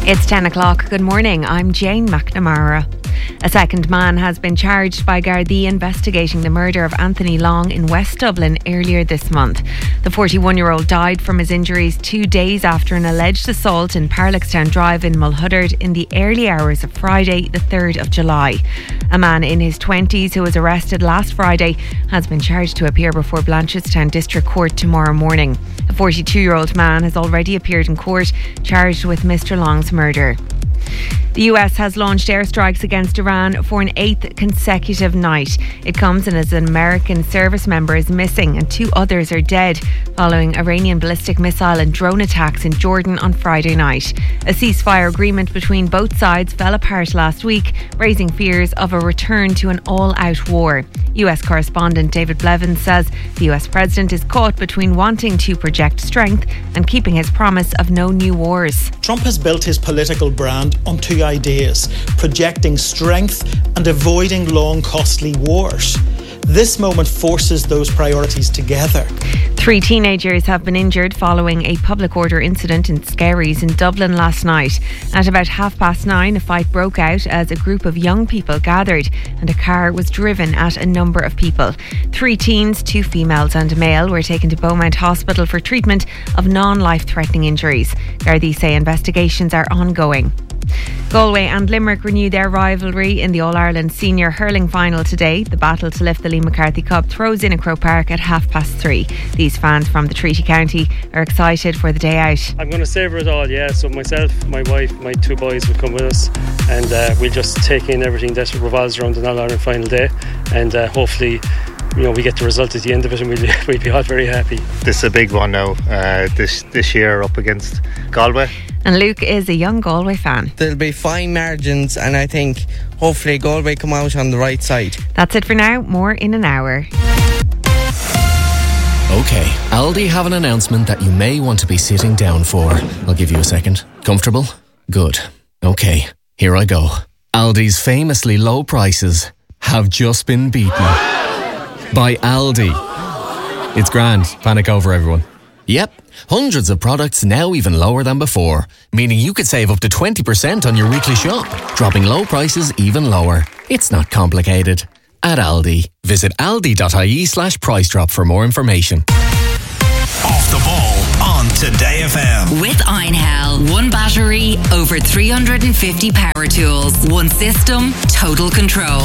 It's 10 o'clock. Good morning. I'm Jane McNamara. A second man has been charged by Gardaí investigating the murder of Anthony Long in West Dublin earlier this month. The 41-year-old died from his injuries 2 days after an alleged assault in Parlickstown Drive in Mulhuddard in the early hours of Friday, the 3rd of July. A man in his 20s who was arrested last Friday has been charged to appear before Blanchardstown District Court tomorrow morning. A 42-year-old man has already appeared in court, charged with Mr. Long's murder. The US has launched airstrikes against Iran for an 8th consecutive night. It comes in as an American service member is missing and 2 others are dead following Iranian ballistic missile and drone attacks in Jordan on Friday night. A ceasefire agreement between both sides fell apart last week, raising fears of a return to an all-out war. US correspondent David Blevins says the US president is caught between wanting to project strength and keeping his promise of no new wars. Trump has built his political brand on 2 ideas: projecting strength and avoiding long, costly wars. This moment forces those priorities together. 3 teenagers have been injured following a public order incident in Skerries in Dublin last night. At about 9:30, a fight broke out as a group of young people gathered and a car was driven at a number of people. 3 teens, 2 females and a male were taken to Beaumont Hospital for treatment of non-life-threatening injuries. Gardaí say investigations are ongoing. Galway and Limerick renew their rivalry in the All-Ireland Senior Hurling Final today. The battle to lift the Liam McCarthy Cup throws in at Croke Park at 3:30. These fans from the Treaty County are excited for the day out. I'm going to savour it all, yeah. So myself, my wife, my 2 boys will come with us, and we'll just take in everything that revolves around the All-Ireland Final day, and hopefully, you know, we get the result at the end of it and we'll be all very happy. This is a big one now, this year up against Galway. And Luke is a young Galway fan. There'll be fine margins and I think hopefully Galway come out on the right side. That's it for now. More in an hour. OK, Aldi have an announcement that you may want to be sitting down for. I'll give you a second. Comfortable? Good. OK, here I go. Aldi's famously low prices have just been beaten by Aldi. It's grand. Panic over, everyone. Yep, hundreds of products now even lower than before, meaning you could save up to 20% on your weekly shop, dropping low prices even lower. It's not complicated. At Aldi, visit aldi.ie/price drop for more information. Off the ball on Today FM. With Einhell, 1 battery, over 350 power tools, 1 system, total control.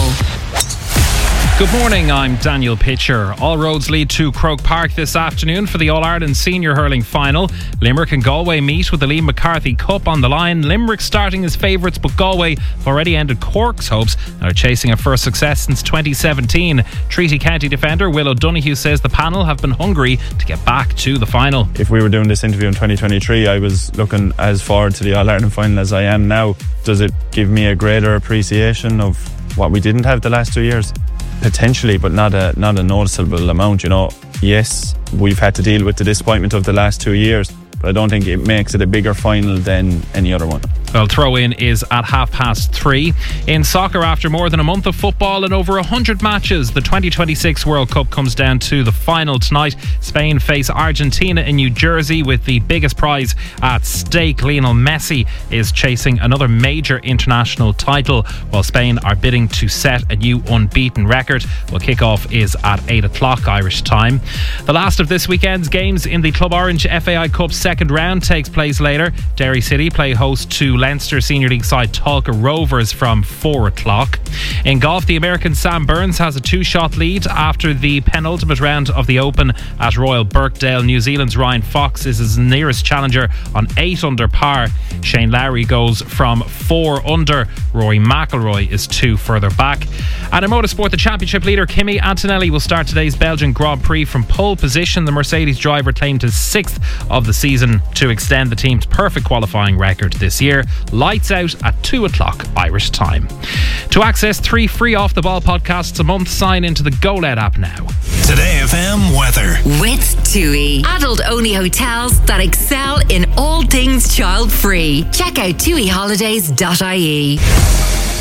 Good morning, I'm Daniel Pitcher. All roads lead to Croke Park this afternoon for the All-Ireland Senior Hurling Final. Limerick and Galway meet with the Liam McCarthy Cup on the line. Limerick starting as favourites, but Galway have already ended Cork's hopes and are chasing a first success since 2017. Treaty County defender Will O'Donoghue says the panel have been hungry to get back to the final. If we were doing this interview in 2023, I was looking as forward to the All-Ireland Final as I am now. Does it give me a greater appreciation of what we didn't have the last 2 years? Potentially, but not a noticeable amount, you know. Yes, we've had to deal with the disappointment of the last 2 years, but I don't think it makes it a bigger final than any other one. Well, throw-in is at 3:30. In soccer, after more than a month of football and over 100 matches, the 2026 World Cup comes down to the final tonight. Spain face Argentina in New Jersey with the biggest prize at stake. Lionel Messi is chasing another major international title, while Spain are bidding to set a new unbeaten record. Well, kick-off is at 8 o'clock Irish time. The last of this weekend's games in the Club Orange FAI Cup second round takes place later. Derry City play host to Leinster Senior League side Talca Rovers from 4 o'clock. In golf, the American Sam Burns has a 2-shot lead after the penultimate round of the Open at Royal Birkdale. New Zealand's Ryan Fox is his nearest challenger on 8 under par. Shane Lowry goes from 4 under. Rory McIlroy is 2 further back. And in motorsport, the championship leader Kimi Antonelli will start today's Belgian Grand Prix from pole position. The Mercedes driver claimed his 6th of the season to extend the team's perfect qualifying record this year. Lights out at 2 o'clock Irish time. To access 3 free Off the Ball podcasts a month, sign into the GoLed app now. Today FM weather. With TUI. Adult-only hotels that excel in all things child-free. Check out tuiholidays.ie.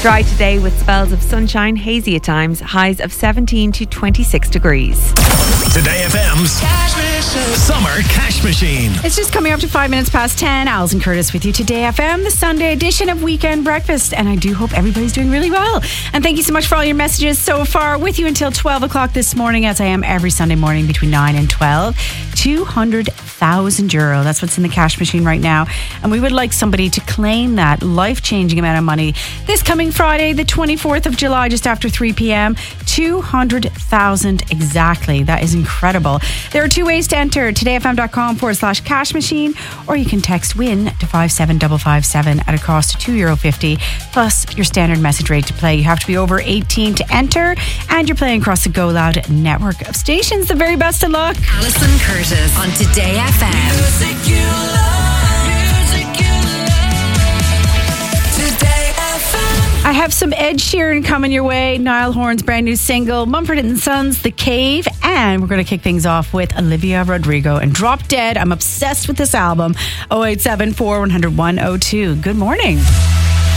Dry today with spells of sunshine, hazy at times, highs of 17 to 26 degrees. Today FM's Summer Cash Machine. It's just coming up to 5 minutes past 10. Alison Curtis with you. Today FM, the Sunday edition of Weekend Breakfast. And I do hope everybody's doing really well. And thank you so much for all your messages so far. With you until 12 o'clock this morning, as I am every Sunday morning between 9 and 12. €200,000. That's what's in the cash machine right now. And we would like somebody to claim that life-changing amount of money this coming Friday, the 24th of July, just after 3 p.m. 200,000 exactly. That is incredible. There are two ways to enter: todayfm.com/cash machine, or you can text WIN to 57557 at a cost of €2.50 plus your standard message rate to play. You have to be over 18 to enter, and you're playing across the Go Loud network of stations. The very best of luck. Alison Curtis on Today FM. Music you love, music you love. Today FM. I have some Ed Sheeran coming your way. Niall Horan's brand new single, Mumford & Sons, The Cave. And we're going to kick things off with Olivia Rodrigo and Drop Dead. I'm obsessed with this album. 087 4100 102. Good morning.